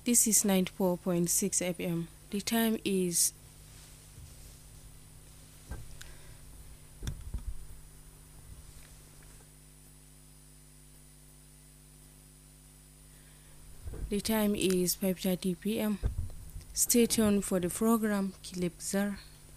This is 94.6 FM. The time is 5:30 p.m. Stay tuned for the program Kilibzar.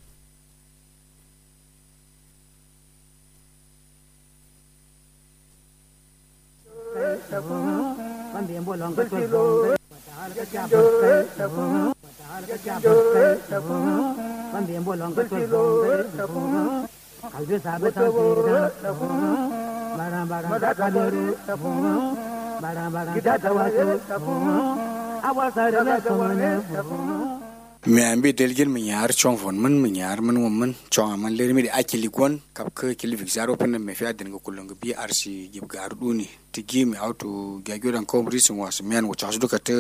Me ambi delgin me yar chong fon man me yar man woman chong man le mi akili kon kap ke kili fixaro pen me fi adin ko kulong bi arsi gib garduni tigi me auto gagodan komris was men wo chasdu kate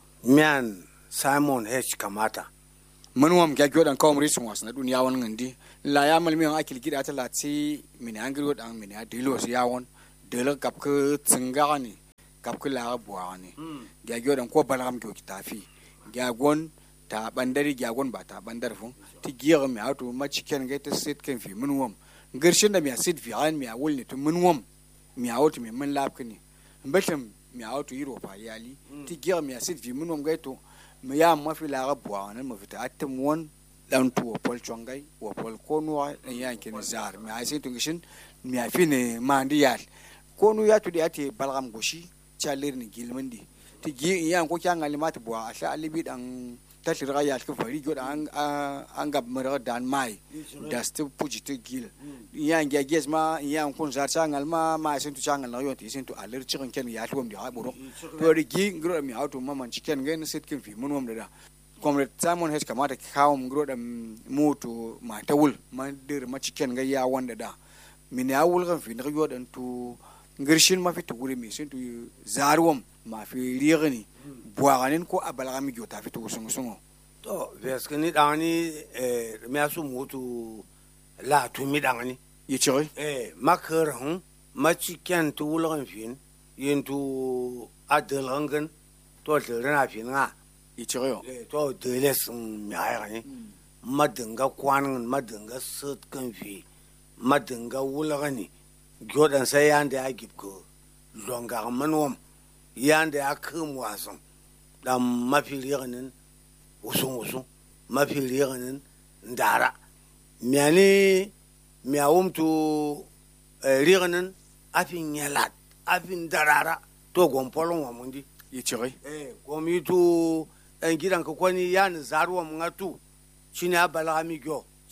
Mian Simon H. Kamata. man wam gagodan komris was na dunya wan ngandi la ya mal mi akili gida ta lati min angiro dan min adilo ya won delo kap ke tsingani kap ke la buani gagodan ko balam ko kitafi gagon ta bandari gyagon ba ta bandar fun ti giya mi auto ma chicken ga ta sit kan fi mun wam garshin da mi sit fi an mi awul ne to mun wam mi auto mi mun lab kani mbatam mi auto yiro fa yali ti giya mi sit fi mun wam ga to mi ya ma fi la rabwa nan ma fita atum won dan to pol chongai wo pol konwa dan yankin zar mi ai sai to gishin mi afi ne mandiyal konu ya to di ate balgam goshi chalir ni gilmandi ti gi yan ko kyan alimat bwa asha alibi dan tashir ga yalka fari god an gab mara dan mai da stu puji to gil yan ga ges ma yan kun zar changal ma sin tu changal na yoti sin tu alir chicken ken ya tuom dia buru to ri gi ngro mi auto ma man chicken ga sit kin fi mun wom da comrade Simon H. Kamata kawum ngro da mutu ma tawul ma dir ma chicken ga ya wanda da min ya wul ga fi na yo dan tu ngirshin ma fi to gure mi sin tu zarwom ma fi rigani buaganin ko abalgami jota fi to sungo To, veskani dani me asu mutu la tu mi dani. yichiri Makar hun ma chicken tu wulan fin yintu adelangan to delana fin nga. yichiri yo To deles mi ayani. Madinga kwanan madinga sut kan fi madinga wulagani jodan sai yanda ya gibko longa manwam yanda ya kum wasan dan mafi riganin usun mafi riganin ndara miani miawum tu riganin afin yalat afin darara to gompolon wa mundi yichiri gomi tu en gidan ka kwani yan zarwa ngatu shine abalami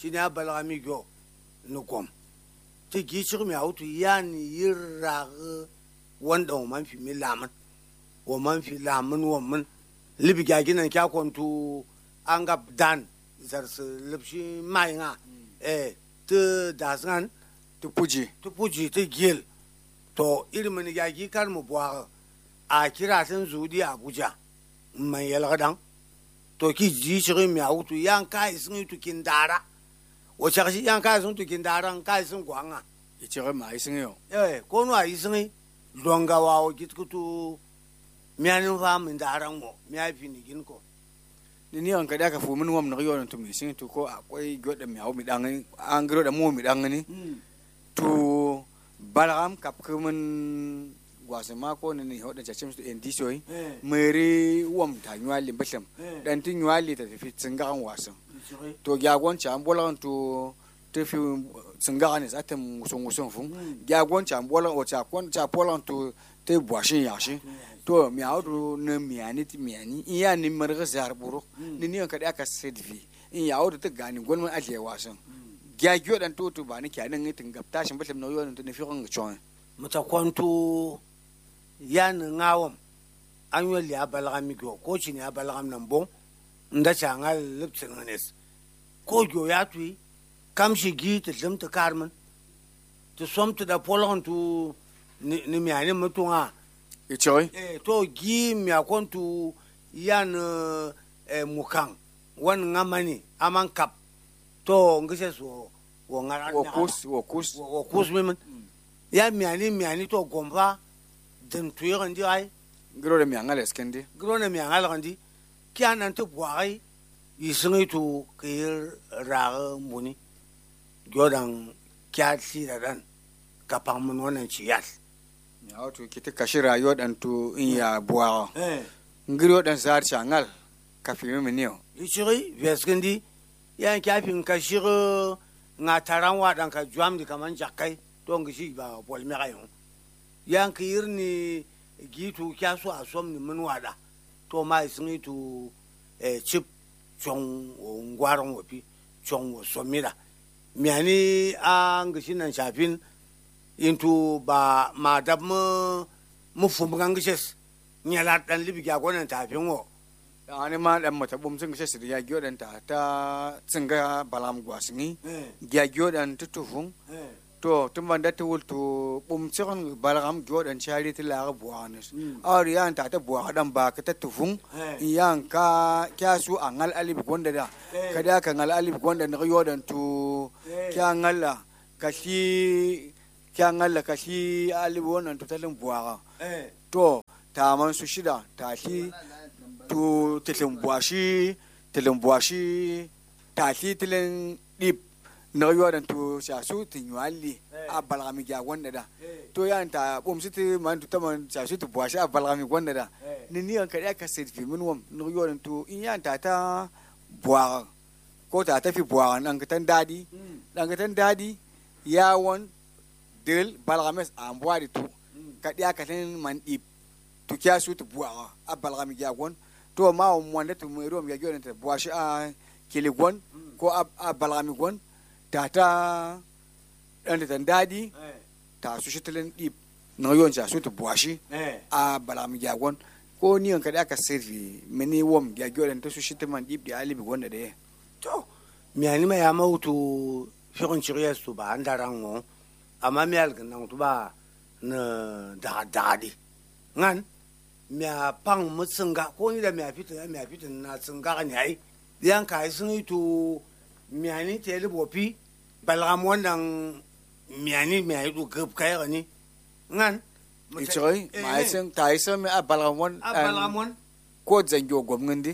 gyo nukom ti gichir mi autu yan yirra wanda o man fi milaman o man fi laman wo man libi gaginan kya kontu anga dan zars libshi mai nga te dasgan to puji te gil to ilmin gagi kar mu bwa a kira san zudi Abuja man yalgadan to ki gichir mi autu yan kai sun tu kindara o chakshi yan kai sun tu kindara kai sun gwanga yichiri ma isin yo kono a isin longa wa o gitkutu mianin fa min daran mo mi afi ni gin ko ni an kada ka fu mun wam na yo to mi sin to ko akwai goda mi hawo mi dan an gro da mu mi dan ni to balgam kap kumun gwasa ma ko ni hoda chachim su en disoi mere wam ta nywali basham dan tin nywali ta fi tsingan wasan to gyagon cha ambolan to fi tsingan ne zatem musun fun gyagon cha ambolan o cha kon cha polan to te bwashin yashi to mi auto na miani iya ni marga zar buru ni an kada ka sedvi in ya auto ta gani gonman aje wasan gyagyo dan to ba ni kyanan ngitin gapta shin basham na yo ne fi kan chon mata kwanto yan ngawam an yi liya balgami gyo ko ci ne ya balgam nan bon nda changal lipsin hanes ko gyo ya tui kam shi gi ta limta karman to somta da polon tu ni mi ani mutunga yichiri to gi mi akontu yan mukan wan ngamani aman kap to ngise so wo ngara wo kus mi ya mi ani to gomba den tuyi gandi ai gro da mi angala skendi gro na mi angala gandi kyan an tu buai isingi tu kir ra muni godan kya siraran kapang mun wannan ciyal ya wato kiti kashi rayuwa dan to in ya buwa ngiro dan zar changal kafi mi niyo ichiri veskendi yan kafin kashi nga taran wa dan ka juam di kaman jakai to ngishi ba bol me gayon yan kir ni gitu kya so asom ni mun wada to ma isingi tu chip chong ngwarong wopi chong somira miani an gishin nan shafin into ba madam mu fum gangishes nyala dan libi ga gonan tafin wo ani ma dan mata bum sun gishes ya gyo dan ta tsinga balam gwasni ya gyo dan tutufun to tumban da tul to bum tsin balam gyo dan chari tila buanes ar yan ta buwa dan ba ka tutufun yan ka kya su angal alib gonda da kada ka ngal alib gonda na gyo dan to kya ngalla kashi alib wannan to talin buwa to ta man su shida ta shi to tilin buwashi ta shi tilin dip na yodan to sha su tin yali a balami ga wanda da to yan ta bum siti man to taman sha su to buwashi a balami wanda da ni an kare ka sai fi min wam na yodan to in yan ta buwa ko ta tafi buwa nan ka tan dadi yawon del balgames an buwari to ka dia ka tan man dip to kya su to buwa a balami ga gon to ma wanda to mu rom ya yodan ta buwashi a kiligon ko a balami gon tata dan da dadi ta su shitilin dip na yon ja su to buwashi a balami ga gon ko ni an kada ka sirri mini wom ga yodan ta su shitiman dip da alibi wanda da to mi ani ma ya mautu fiqon chiriya su ba andarango amma mi al nan to ba na dadi ngan mi pang mutsinga ko ni da mi fitin na tsinga ne ai yan kai sun yi to miani tele bopi balgam wannan miani mi ai du gab kai gani ngan ichoi mai sen tai sen mi balgam wan ko zanjo gwamnati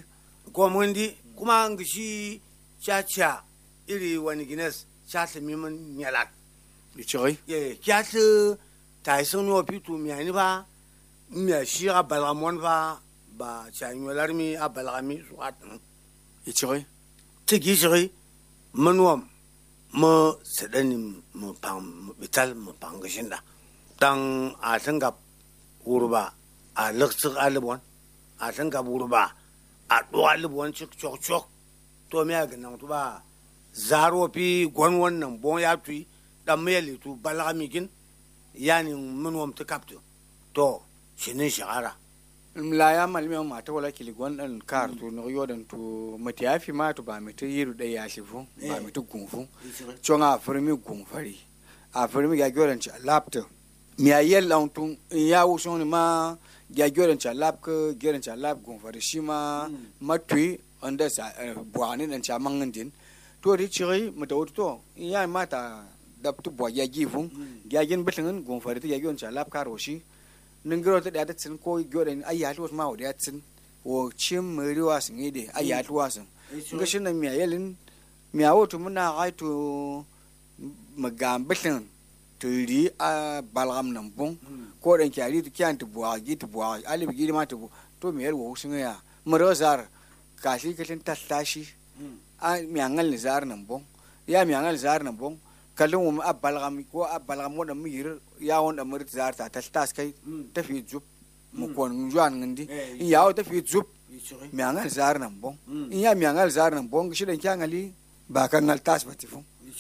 kuma ngishi chacha iri wani gines chacha mi mun nyalat ichoi chacha tai sen no pitu miani ba mi shi balgam wan ba chanyolar mi balgami suat ichoi tigi manuam mo sedani mo pang vital mo pangashinda tang a tangap urba a luksuk alibon a tangap urba a do alibon chok to me ga nan to ba zaro pi gon wannan bon ya tui dan me litu balamikin yani manuam ta kapto to shinin shahara mlaya malmi ma ta wala kiligon dan kar to no yodan to matiyafi ma to ba mitu yiru da ya shifu ba mitu gunfu chonga firmi gunfari a firmi ga yodan cha lapto mi ayel lan tun ya wuson ma ga yodan cha lap ko yodan cha lap gunfari shi ma matui onda sa buani dan cha mangandin to ri chiri mutawto ya mata dabtu bo ya gifun ga gin bitin gunfari ta yodan cha lap karoshi ningiro ta da tsin ko gyoden ayatu ma o da tsin o chim meriwa singide ayatu wasan ngashin na miyayelin miyawoto muna aitu magambitin turi a balgam nan bon ko dan kyari to kyan to buwa gitu buwa ali bi ma to miyar wo sun ya marozar kashi kitin tattashi a miyangal ni zar nan bon ya miyangal zar nan bon kallon a balgam ko a balgam wanda mu yir ya wanda mu zar ta tas kai tafi zub mu kon juan ngindi ya o tafi zub miyangal zar nan bon ya miyangal zar nan bon shi dan kyangali ba kan ngal tas batifu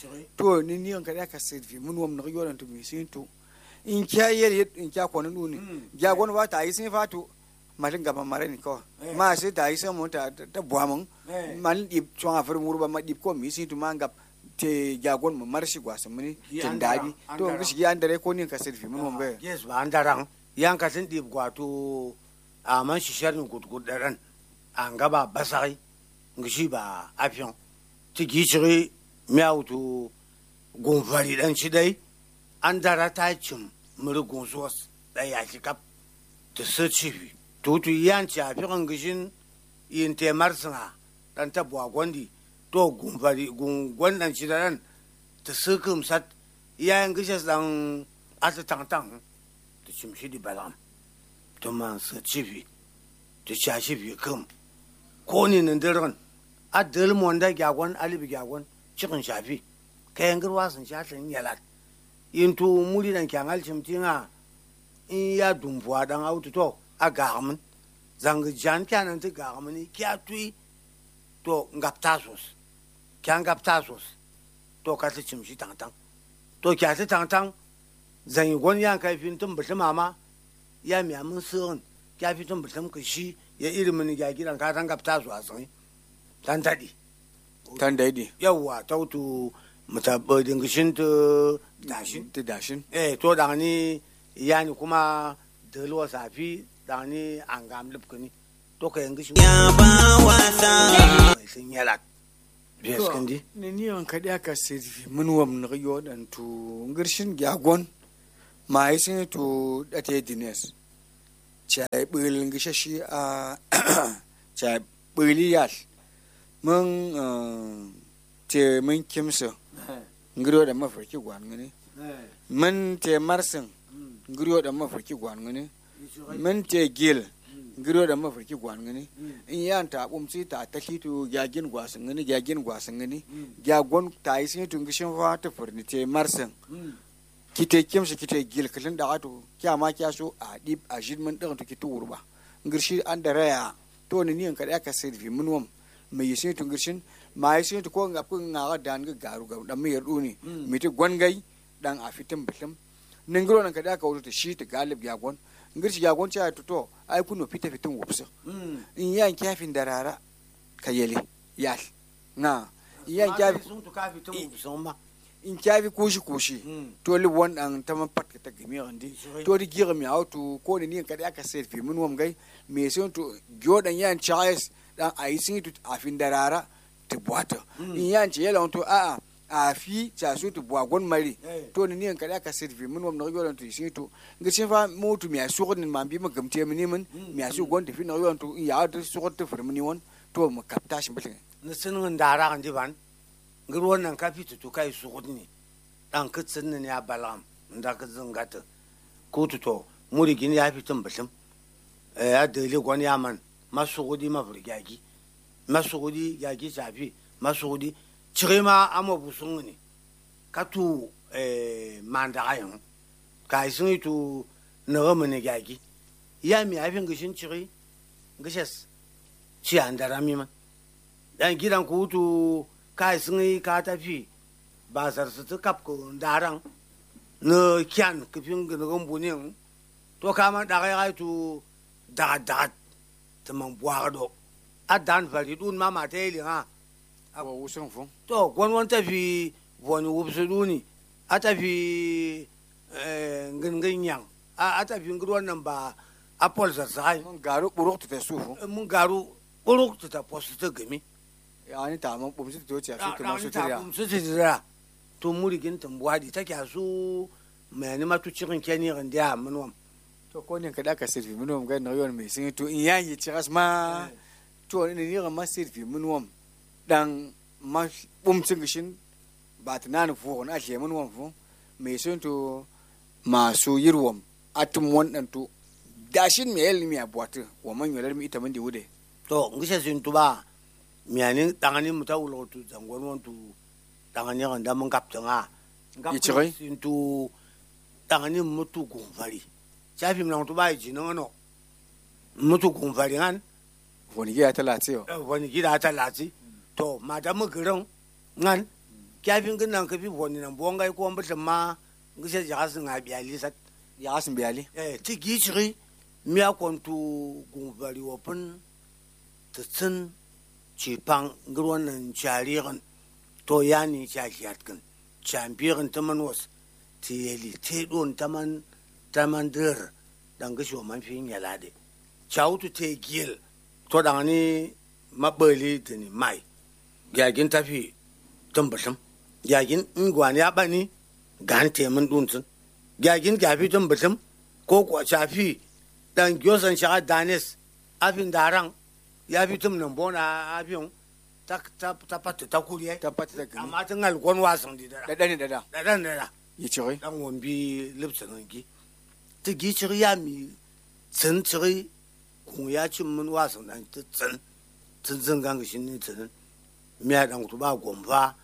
to ni on kada ka sedfi mun wam no yoran to mi sinto in kya yer in kya kon nuni ja gon ba ta yi sin fatu malin gaba mare ni ko ma sai ta yi sai mun ta buamun mal dip chwa fur murba ma dip ko mi sinto mangap te jagon mu marshi gwasa muni tin dadi to ngishi ya ndare ko ni ka selfie mun mon be yes ba andaran yan ka tin dib gwato a man shishar ni gudgud daran an gaba basai ngishi ba afion ti gishiri miautu gonfari dan shi dai andara ta cim muri gonsos da ya shi kap to search to yan ci afion ngishin yin temar singa dan ta buwa gondi to gun dan shi dan ta sukum sat yayin gishes dan ata tang ta cimshi di balam to man sa cifi ta shashi fi kum ko ni nan diran adal mo nda gyagon alibi gyagon cikin shafi kayan girwa sun shatin yalat into muri dan kyangal cimtinga in ya dumbuwa dan auto to a gamin zanga jan kyanan ta gamin kya tui to ngaptasos kyan ngaptasos to ka ta cimshi tang to kya ta tang zan yi gon yan kai fin tun bitin mama ya miya mun sun kya fi tun bitin ka shi ya irin mini ga gidan ka tan ngaptaso a sai tan dadi yawa tautu mutabadin gishin ta dashin to da ni yani kuma dalwa safi da ni an gam lubkani to ka yangi shi ya ba wasa sun yala yes kandi ne ni an kadi aka sirfi mun wam na yo dan tu ngirshin gyagon mai sin to date dines chai bul ngishashi a chai buliyal mun te mun kimsa ngiro da mafarki gwan ngene mun te marsin ngiro da mafarki gwan ngene mun te gil ngiro da mafarki gwan ngene in yan ta bumsi ta takito gyagin gwasin ngene gyagon ta yi sin tun gishin fa ta furni te marsin kite kimsa kite gil kalin da ato kyama kya so a dip a jidman din to kito urba ngirshi an da raya to ni an kada ka sirfi mun wam mai yi sin tun gishin ma yi sin to ko ngapun ngaga dan ga garu ga dan mai yardu ni mi te gwangai dan a fitin bitim ningiro nan kada ka wuta shi ta galib gyagon ngirshi gyagon cha to ai kuno fitin wupsa in yan kafin darara kayele yal na yan kafi sun to ka fitin wupsa ma in kyafi kushi to li won an taman patka ta gimi andi to di gira mi auto ko ni kada aka selfie mun wam gai me sun to gyodan yan chais dan ayi sin to afin darara te boata in yan ce yela to a fi cha su to boagon mari to ni kada aka selfie mun wam na gyodan to sin to ngishin fa mutu mi asu ko ni mambi ma gamte mi mun mi asu gon te fi na gyodan to ya to su ko te furmuni won to mu kapta shi bitin na sinin dara kan diban ngirwan nan ka fito to kai su gudni dan kitsin ne ya balam nda ka zangata ko to muri gini ya fitin bitim ya dele gon ya man masu gudi mafurgagi masu gudi yagi safi masu gudi cirema amo busun ne ka tu manda ayon kai sun to na gama ne yagi ya mi afin gishin ciri gishes ci an da rami man dan gidan ku to kai sun yi ka tafi ba sarsu ta kafko daran na kyan kafin ginagan bunin to kama da kai to da ta man buwado a dan fari dun ma mata yi ha a wusun fun to gwanwan tafi wani wubsu duni a tafi gangan a tafi ngirwan nan ba a polsar sai mun garu buruk ta sufu mun garu buruk ta postu ta gami yani ta mun bumsi to ce su ta masu su tira to murigin tambuwadi take su mai ni matu cikin keni ran da munwam to ko ne kada ka sirfi munwam ga na yon mai sun to in yayi ciras ma to ne ni ga ma sirfi munwam dan ma bumsin gishin ba tunanin fu na she munwam fu mai sun to masu yirwam atum wannan to dashin mai ilmi abuwata wa man yolar mi ita mun da wude to ngishe sun tuba miani tangani muta ulo tu zangon won tu tangani kan da mun kaptanga Ichigai? Sin tu tangani mutu gumfari chafi mna tu bai jino no mutu gumfari han wani ya talati yo wani gida ta lati to madamu giran ngan kafin ginan ka bi wani nan bongai ko mbitin ma ngishe jahasin a biyali sat ya asin biyali ti gichiri miya kontu gumfari wopin tsin cipang ngirwan nan charigan to yani chashiatkan champion taman was tiyeli te don taman dir dan gisho man fin yalade chautu te gil to dan ni mabali tini mai yagin tafi tumbatum yagin ingwani ya bani gan te mun duntun yagin gafi tumbatum ko ko chafi dan gyosan shaga danes afin daran ya fi tum nan bona abiyon ta pata ta kuriya ta pata ta gani amma tun algon wasan di da da ne da da yi cire dan wambi lipsan gi ta gi cire ya mi tsin cire kun ya cin mun wasan dan tsin zangan ga shin ne tsin miya dan ku ba gomfa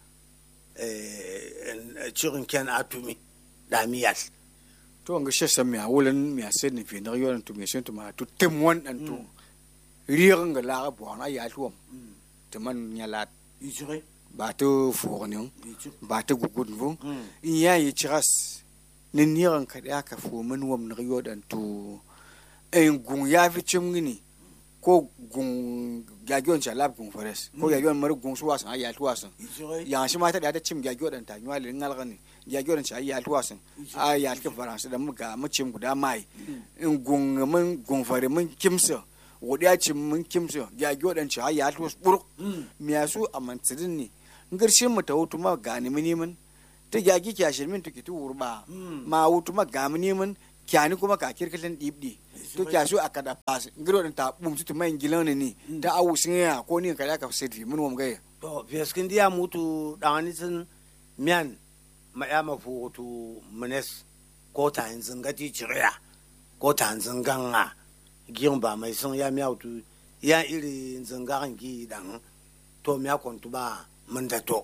cirin ken atumi da miyas to nga shesa mi awulan mi asen ni fi na yoran to mi sen to ma to temwon an to riyan ga la bo na ya tuom to man nyala yi cire ba to fornyon ba to gugud vung in ya yi chiras ni niran ka da ka fu man wom na yodan to en gun ya fi chimgini ko gun gagyon chalab gun forest ko gagyon mar gun suwasan ya tuwasan ya shi mata da ta cim gagyon ta nywa le ngalgani gagyon cha ya tuwasan ya ke faransa da muka macim guda mai in gun mun gun fare mun kimsa wodiya cim mun kimsa gagyon cha ya tuwas buruk miyasu amantidin ne ngirshin mu ta hutu ma gani mini mun ta gagi kyashir min to kitu urba ma hutu ma ga mini mun kyani kuma ka kirkatan dibdi to kyasu akada pass ngiro den ta bum tu mai ngilone ni da awusin ya ko ni kada ka sedfi mun wam gaye to feskin dia mutu dani sun mian ma ya mafu to munes ko ta yanzun gati ciriya ko ta yanzun ganga giyon ba mai sun ya miya to ya iri zangaran gi dan to miya kontu ba mun da to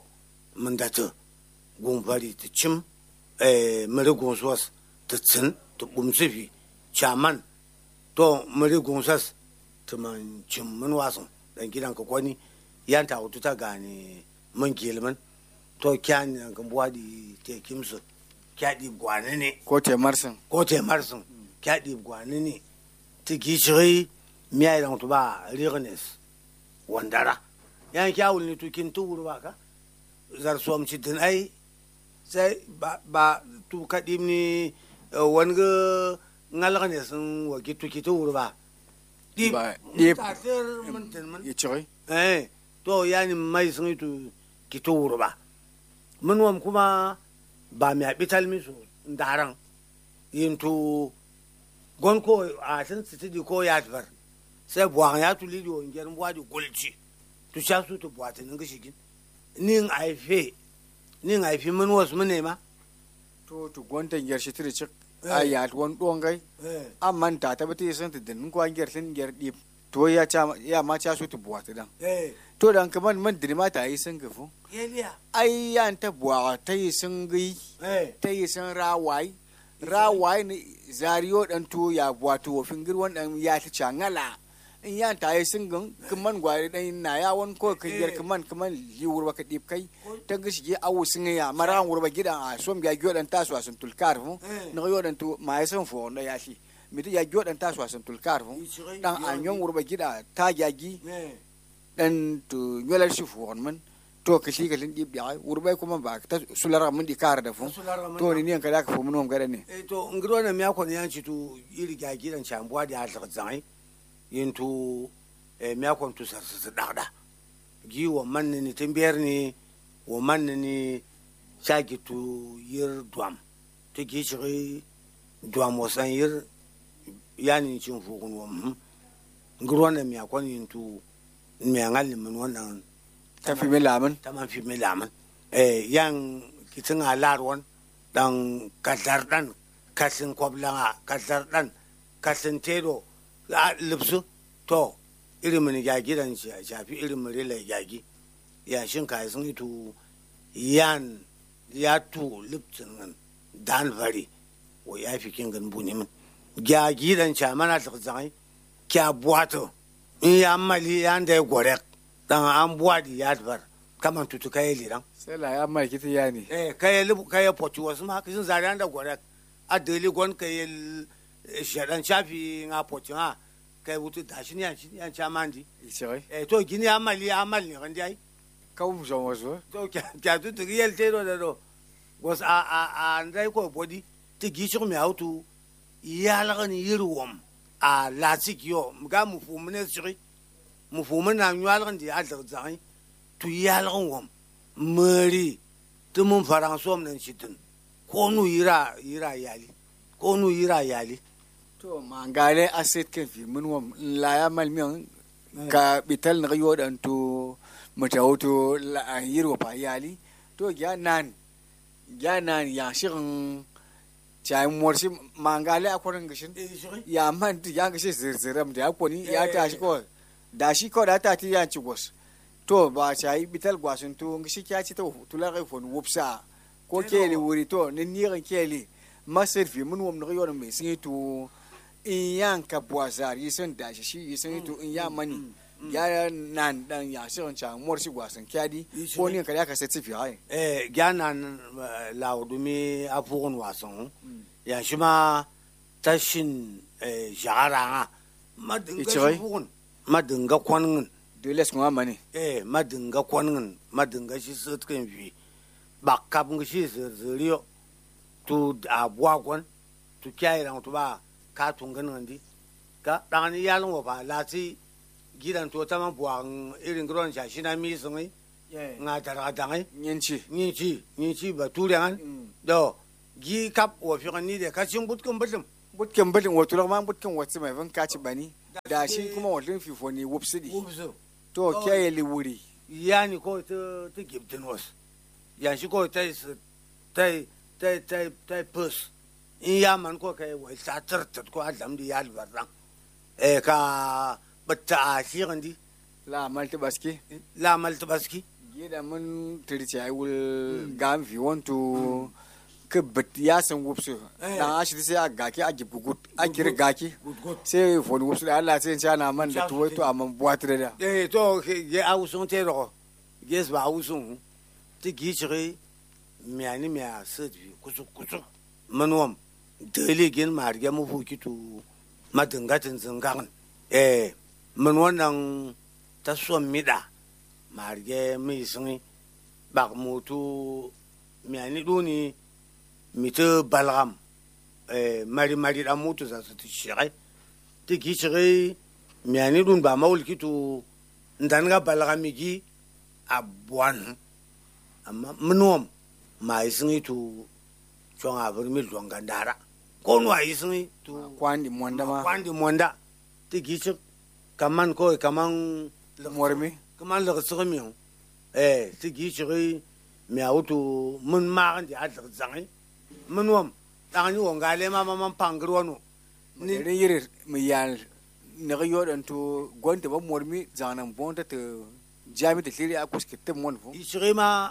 gun fari ta cim mare gun sos ta tsin ta bumsifi chaman to mare gun sas ta man cim mun wasan dan gidan ka kwani yan ta hutu ta gane mun gilman to kyan nan kan buwadi te kimsu kyadi gwane ne ko te marsan kyadi gwane ne ta gishiri miya idan to ba rignes wandara yan kyawul ne to kin tuuru ba ka zar som ci din ai sai ba tu kadim ni wanga ngalgane sun wa gitu ba di ta ter mun tin mun yichoi to yani mai sun itu gitu ba mun wam kuma ba mi abital mi so ndaran yintu gonko a san siti ko ya tbar sai buwan ya tuli do ngern buwadi gulci tu sha su to buwata nan ga shigin nin aife mun wasu mun ne ma to gonta ngiyar shi tire cik ayat won dongai amman ta bata san ta din ko ngiyar tin ngiyar dip to ya ma cha su to buwata dan to dan kaman man dirma ta yi sun gafu ai yan ta buwa ta yi sun gai ta yi sun rawai ne zariyo dan to ya buwato fingir wannan ya ta changala in yan ta yi sun gan kaman gwari dan na ya won ko kiyar kaman liwur baka dip kai ta gishi awu sun ya maran wurba gidan a som ga gyodan tasu sun tulkar fu na gyodan to mai sun fo na ya shi mi ta gyodan tasu sun tulkar fu dan anyon wurba gida ta gyagi dan to nyolar shi fu man to kashi kalin dip da wurba kuma ba ta sulara mun di kar da fu to ni ne kada ka fu mun gare ne to ngiro na miya kon yan ci to iri ga gidan chambuwa da har zai yintu miya kon to sarsa da gi wa man ni timbiyar ni wa man ni shagi tu yir duam to gi shi duam wasan yir yani cin fugun wa ngiro na miya kon yintu miya ngalin mun wannan ta fi milamin yang kitin alarwan dan kadar dan kasin koblanga kadar dan kasin tedo lipsu to irin mun ya gidan shi shafi irin mun rela yagi ya shin kai sun itu yan ya tu lipsin dan fari wa ya fi kin gan buni mun ya gidan cha mana ta zai kya buato in ya mali yan da gorek dan an buwadi ya bar kaman tutu kai liran sai la ya mai kiti ya ne kai poti wasu ma kin zari an da gorek a deli gon kai shadan shafi nga poti ha kai wutu dashi ne yan chamandi to gini amali ne kan dai ka mu zo wasu to kya tutu yel te do was a ndai ko body ti gishi mi autu ya la ni yiruwam a latikyo mga mu fu mune siri mu fu muna nywalgan di adar zai tu yalgan wam mari tu mun faransom nan shitin ko nu yira yali to mangale aset ke fi mun wam la ya mal mi ka bital na yo dan to mutawto la yiro pa yali to ya nan ya shirin chai morsi mangale akwarin gishin ya man ya gishi zirziram da akoni ya tashi ko da shi ko da ta ti ya ci gos to ba chai bital gwasun to gishi kya ci to tulare fon wupsa ko kele wuri to ni niran kele masirfi mun wam no yo me sin to in yanka boazar yisan da shi yisan to in ya mani ya nan dan ya shirin cha morsi gwasun kyadi ko ne ka sai tifi hai ya nan laudumi afugun wasan ya shi ma tashin shahara madinga kwanin dole su ma mani madinga kwanin madinga shi sutkin fi ba kafin shi zuriyo tu abuwa kwan tu kyayi ran tu ba ka tungan ndi ka dan yalin wa ba lati gidan to ta man buwan irin gron shi na mi sun nga tara dangai nyinci ba turan do gi kap wa fi ni de ka cin butkin budin wato ma budkin wato mai ban kaci bani da shi kuma wato fi fo ne wupsidi to kyaye li wuri yani ko ta gibtin was ya shi ko tai pus in ya man ko kai wai ta tartar ko adam di ya albaran ka batta a shirin di la malta baski gida mun tirci ai wul gam fi want to ke bat ya san wupsu dan ashi sai a gaki a gibugut a kire gaki sai fon wupsu da Allah sai ya na man da to to amman buwatre da to ge awusun te ro ges ba awusun ti gichire miani mia sedvi kusu manuam dele gen marga mu fukitu madingatin zangan mun wannan ta son mida marge mai sun ba mutu miani duni mita balgam mari da mutu za su ti shire ti ki shire miani dun ba maulki to ndanga balgam gi abwan amma munum mai sun to chon abur mil don gandara ko no ai sun to kwandi monda ti ki shire kaman mormi kaman la sirmi ti gi shire mi auto mun ma andi a zangai munum tani wongale ma pangro no ni yire mi yal ne ga yodan to gonte ba mormi zanan bonta te jami te liri akos ke te mon fu shire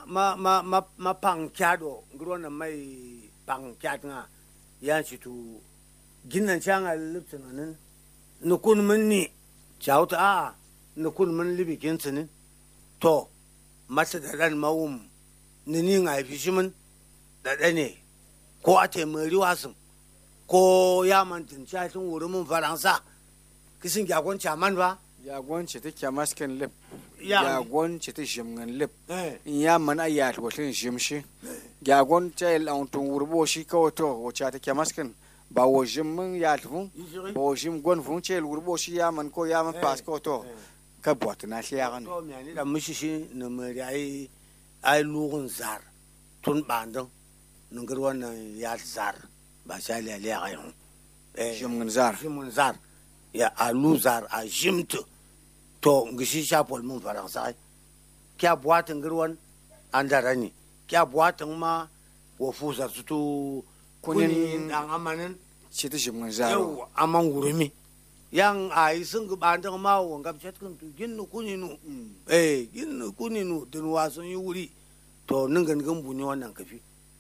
ma pangkado ngro na mai pangkatnga yan shi to ginnan changa liptinanin nukun minni chauta a nukun min libi kintsinin to mata da ran mawum nini ngai fishimin da dane ko a taimari wasun ko ya mantin chatin wurin mun faransa kisin jagon chaman ba jagon ce ta kyamaskin lip jagon ce ta shimgan lip in ya man ayat watin shimshi jagon ta launtun wurbo shi kawato wacce ta kyamaskin ba wo jim ya tfu ba wo jim gon fu ce wurbo shi ya man ko ya man pas ko to ka bot na shi ya gan to mi ani da mishi shi no mai ai lugun zar tun bandan nungar wannan ya zar ba sha lele ya gayon jimgun zar ya alu zar a jimtu to ngishi shapol mun faransa kya buatin girwan an darani kya buatin ma wo fusa su kunin dan amanin ce ta jimgun zar yau aman gurumi yang ai sun ga bandan ma wangam chatkin to ginnu kuninu ginnu kuninu din wasun yi wuri to ningan gambu ne wannan kafi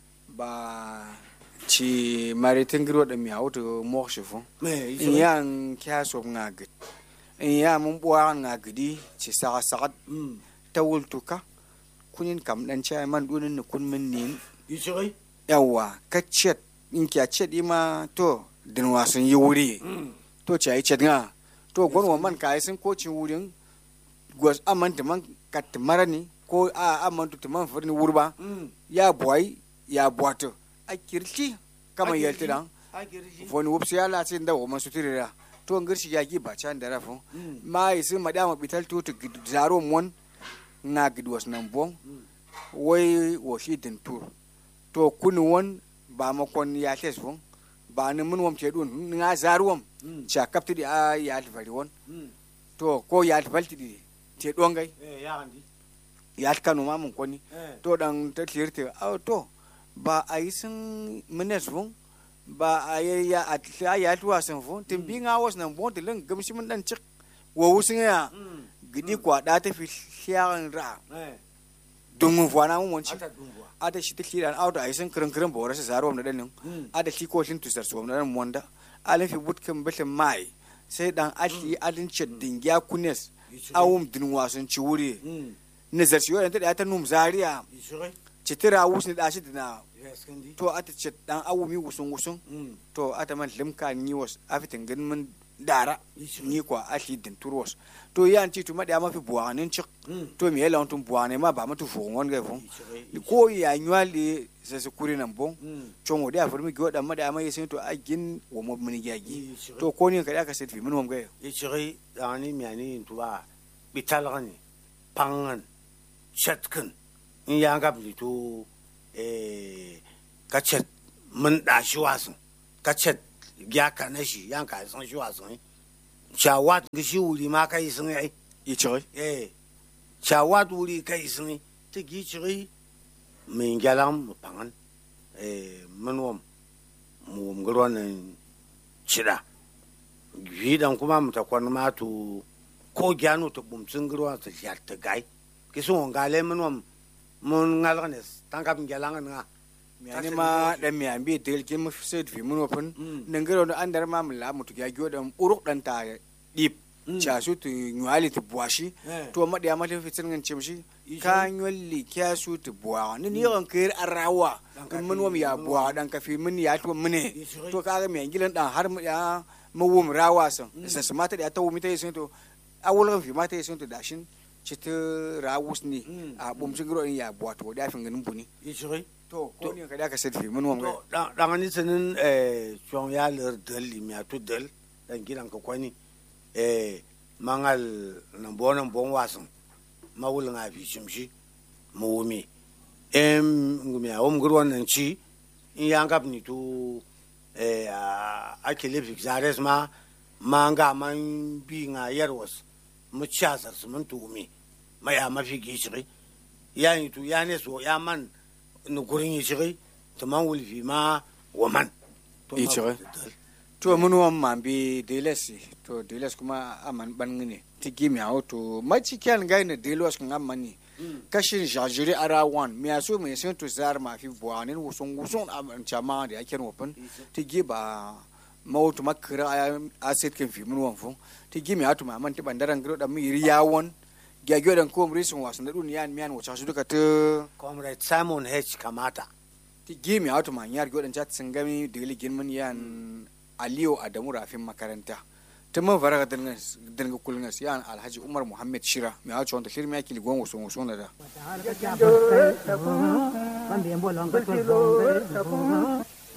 ba ci maritin giro da mi hauto mo shifu in yan kya so ngagit in ya mun buwa ngagidi ci sa tawultuka kunin kam dan cha man dunin kun min nin isoi yawa kacet in kya cedi ma to din wasun yi wuri to ci ai cedga to gonwa man kai sun ko ci wurin gos amanta man kat marani ko a amantu man furni wurba ya boy ya boato a kirki kama yalti dan foni wupsi ya la sin da wo masu tirira to ngirshi ya gi ba can da rafo mai sun madama bital to zaro mon na gidwas nan bon wai wo shi din tur to kun won ba makon ya tes bon ba ni mun wam ce dun nga zaruwam cha kapti a ya alfari won to to ko ya falti di te dongai ya andi ya kanu ma mun koni to dan ta tirte to ba a yi sun mines fun ba a yi ya tuwa sun fun tun bi nga wasu nan bon tilin gamshi mun dan cik wa wusun ya gidi kwada ta fi shiyan ra dungun fuwana mun wanci ada shi ta kiran auto a yi sun kirin ba wara su zaro na dan nan ada shi ko shin tusar so na nan wanda alin fi butkan bitin mai sai dan ali alin ceddin ya kunes awum din wasun ci wuri nazar shi wanda da ta num zaria citira wusin da shi dina to ata ce dan awumi wusun to ata man limka ni was afitin gan mun dara ni kwa ashi din turwas to yan ci tuma da mafi buwanin cik to me yala tun buwane ma ba mutu fon won ga fon ko ya nywali sai su kuri nan bon chongo da furmi go da ma da mai sai to agin wo mo mun gyagi to ko ni ka da ka sai fi mun won ga yi chiri da ni mi ani tuba bitalani pangan chatkan in ya ga to kacet mun da shi wasun kacet ya kana shi yan ka san shi wasun shawat gishi wuri ma kai sun ai yi chiri shawat wuri kai sun ta gi chiri min galam pangan mun wom mu ngron chida gidan kuma mu ta kwan ma to ko gyanu to bumtsin gro ta yar ta gai kisun ngale mun wom mun ngalganes tangkap ngelangan nga yani ma dan mi ambi tel kin mu set fi mun open nangaro no andar ma mun la mutu ya gyo dan uruk dan ta dip cha su tu nywali tu buashi to ma da ma fi tin ngan chimshi ka nywali kya su tu bua ni ran kir arawa mun wam ya bua dan ka fi mun ya to mune to ka ga mi ngilan dan har ya mu wum rawa san sa mata da ta wumi ta yin to awul fi mata yin to dashin cita rawus ni a bumcin gro in ya buwato da fin ganin buni to ko ne ka da ka sai mun wanga dan ni sanin chon ya ler dal mi atu dal dan gidan ka kwani mangal nan bonan bon wasan mawul nga fi shimshi mawumi ngumi a gro nan ci in ya ngap ni to akele fixares ma manga man bi nga yarwas mu chasar su mun tumi mai a mafi gishiri ya yi tu ya ne so ya man ni gurin gishiri to man wulfi ma wa man to gishiri to mun wan man bi deles to deles kuma aman bangine tigi mi auto maci kyan ga ne delos kan amani kashin jajiri ara wan mi aso mi sen to zar ma fi buanin wusun am chama da yake wofin tigi ba mawutu makira a setkin fi mun wanfun ti gimi atu ma man ti bandaran gro da mi riyawon gyagyo dan ko mrisin wasan da duniya miyan wacha su duka ta comrade Simon H kamata ti gimi atu ma yar gyo dan chat singami dili ginman yan Aliyu Adamu Rafin makaranta ta man fara dan ga kulun yan Alhaji Umar Muhammad Shira mi atu wanda shirmi yake ligon wasun da